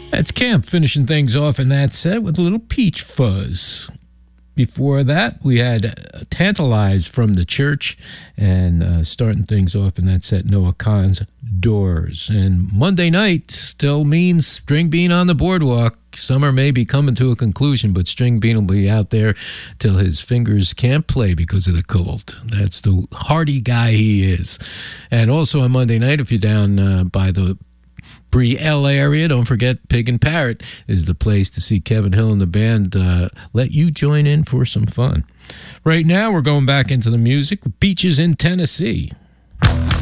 That's Camp finishing things off in that set with a little Peach Fuzz. Before that, we had Tantalize from the Church, and starting things off in that set, Noah Kahan's Doors. And Monday night still means String Bean on the boardwalk. Summer may be coming to a conclusion, but String Bean will be out there till his fingers can't play because of the cold. That's the hardy guy he is. And also on Monday night, if you're down by the Brielle area, don't forget Pig and Parrot is the place to see Kevin Hill and the band let you join in for some fun. Right now, we're going back into the music. Beaches in Tennessee.